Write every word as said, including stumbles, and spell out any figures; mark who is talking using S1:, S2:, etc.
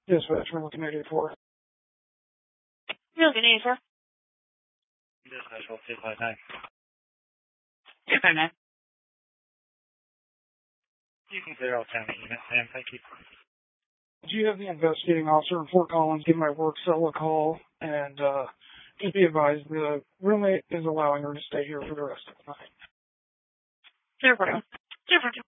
S1: Dispatch, we're looking at eighty-four.
S2: You're looking at eighty-four?
S3: Dispatch, hold two five nine.
S2: two five nine.
S3: You can clear all county units, ma'am. Thank you.
S1: Do you have the investigating officer in Fort Collins give my work cell a call? And uh, just be advised, the roommate is allowing her to stay here for the rest of the night.
S2: zero four two. zero four two.